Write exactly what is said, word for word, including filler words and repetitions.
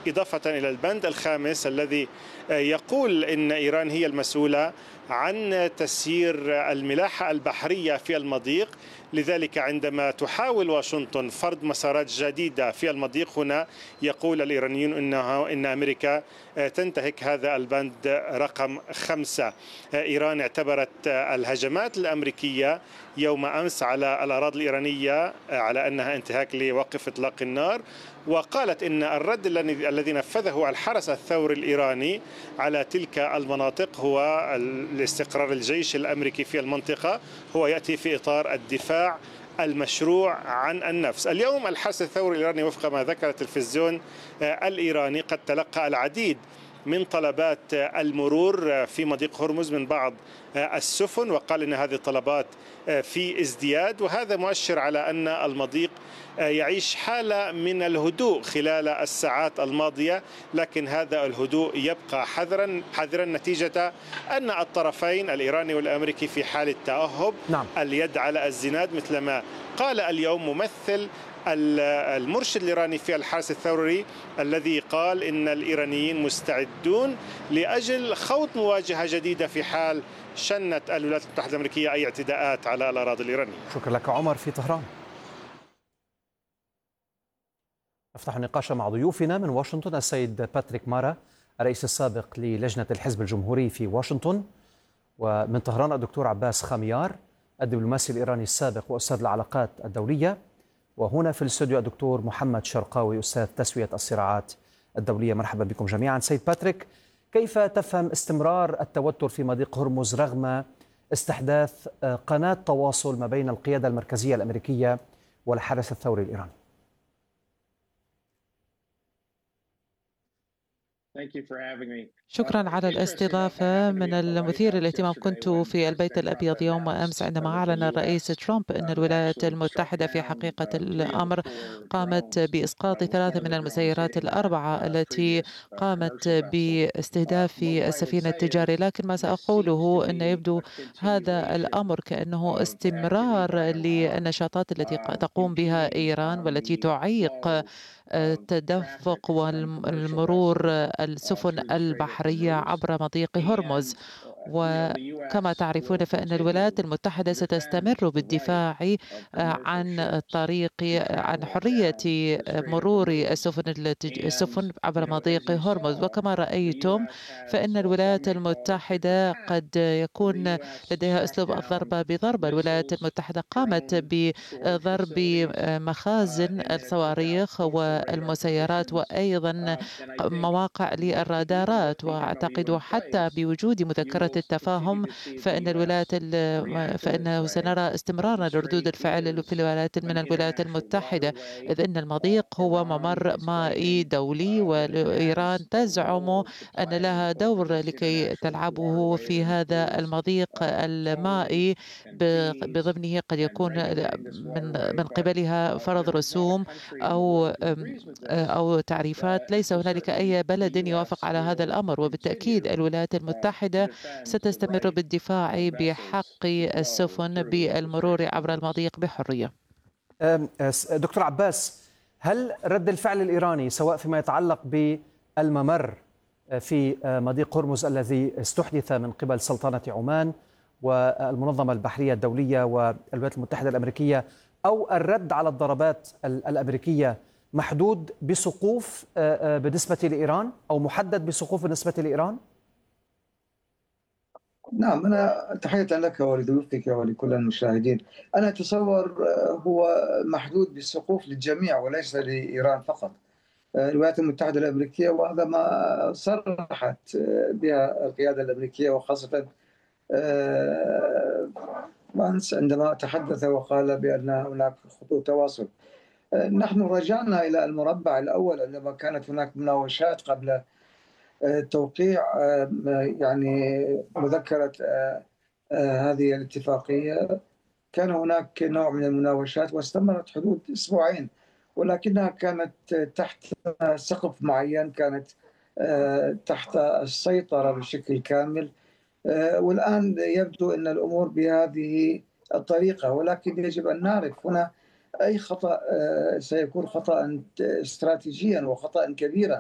إضافة إلى البند الخامس الذي يقول إن إيران هي المسؤولة عن تسيير الملاحة البحرية في المضيق. لذلك عندما تحاول واشنطن فرض مسارات جديدة في المضيق، هنا يقول الإيرانيون إنه إن أمريكا تنتهك هذا البند رقم خمسة. إيران اعتبرت الهجمات الأمريكية يوم أمس على الأراضي الإيرانية على أنها انتهاك لوقف إطلاق النار، وقالت إن الرد الذي نفذه الحرس الثوري الإيراني على تلك المناطق هو الاستقرار الجيش الأمريكي في المنطقة، هو يأتي في إطار الدفاع المشروع عن النفس. اليوم الحرس الثوري الإيراني وفق ما ذكر التلفزيون الإيراني قد تلقى العديد من طلبات المرور في مضيق هرمز من بعض السفن، وقال إن هذه الطلبات في ازدياد، وهذا مؤشر على أن المضيق يعيش حالة من الهدوء خلال الساعات الماضية، لكن هذا الهدوء يبقى حذرا حذرا نتيجة أن الطرفين الإيراني والأمريكي في حالة تأهب. نعم. اليد على الزناد مثلما قال اليوم ممثل المرشد الإيراني في الحرس الثوري، الذي قال إن الإيرانيين مستعدون لأجل خوض مواجهة جديدة في حال شنت الولايات المتحدة الأمريكية أي اعتداءات على الأراضي الإيرانية. شكرا لك عمر في طهران. نفتح النقاش مع ضيوفنا من واشنطن السيد باتريك مارا الرئيس السابق للجنة الحزب الجمهوري في واشنطن، ومن طهران الدكتور عباس خميار الدبلوماسي الإيراني السابق وأستاذ العلاقات الدولية، وهنا في الاستوديو الدكتور محمد شرقاوي أستاذ تسوية الصراعات الدولية. مرحبا بكم جميعا. سيد باتريك، كيف تفهم استمرار التوتر في مضيق هرمز رغم استحداث قناة تواصل ما بين القيادة المركزية الأمريكية والحرس الثوري الإيراني؟ شكرا على الاستضافة. من المثير الاهتمام كنت في البيت الأبيض يوم أمس عندما أعلن الرئيس ترامب أن الولايات المتحدة في حقيقة الأمر قامت بإسقاط ثلاثة من المسيرات الأربعة التي قامت باستهداف السفينة التجارية، لكن ما سأقوله أن يبدو هذا الأمر كأنه استمرار للنشاطات التي تقوم بها إيران والتي تعيق التدفق والمرور السفن البحرية عبر مضيق هرمز. وكما تعرفون فإن الولايات المتحدة ستستمر بالدفاع عن الطريق عن حرية مرور السفن السفن عبر مضيق هرمز. وكما رأيتم فإن الولايات المتحدة قد يكون لديها أسلوب الضربة بضربة. الولايات المتحدة قامت بضرب مخازن الصواريخ والمسيرات وأيضا مواقع للرادارات، وأعتقد حتى بوجود مذكرة التفاهم فإن الولايات فإنه سنرى استمرارا لردود الفعل في الولايات من الولايات المتحدة، إذ أن المضيق هو ممر مائي دولي، وإيران تزعم أن لها دور لكي تلعبه في هذا المضيق المائي. بضمنه قد يكون من من قبلها فرض رسوم أو أو تعريفات. ليس هنالك أي بلد يوافق على هذا الأمر، وبالتأكيد الولايات المتحدة ستستمر بالدفاع بحق السفن بالمرور عبر المضيق بحرية. دكتور عباس، هل رد الفعل الإيراني سواء فيما يتعلق بالممر في مضيق هرمز الذي استحدث من قبل سلطنة عمان والمنظمة البحرية الدولية والولايات المتحدة الأمريكية أو الرد على الضربات الأمريكية محدود بسقوف بالنسبة لإيران أو محدد بسقوف بالنسبة لإيران؟ نعم، أنا تحية لك ولضيوفك ولكل المشاهدين. أنا أتصور هو محدود بالسقوف للجميع وليس لإيران فقط. الولايات المتحدة الأمريكية، وهذا ما صرحت بها القيادة الأمريكية وخاصة فانس عندما تحدث وقال بأن هناك خطوط تواصل. نحن رجعنا إلى المربع الأول عندما كانت هناك مناوشات قبل توقيع يعني مذكرة هذه الاتفاقية. كان هناك نوع من المناوشات واستمرت حدود أسبوعين، ولكنها كانت تحت سقف معين، كانت تحت السيطرة بشكل كامل. والآن يبدو أن الأمور بهذه الطريقة، ولكن يجب أن نعرف هنا أي خطأ سيكون خطأ استراتيجيا وخطأ كبيرا